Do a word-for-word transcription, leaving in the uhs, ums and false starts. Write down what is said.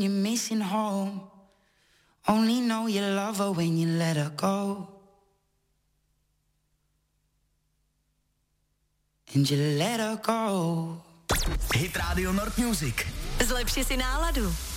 you're missing home. Only know you love her when you let her go. And you let her go. Hit Radio Nord Music. Zlepši si náladu.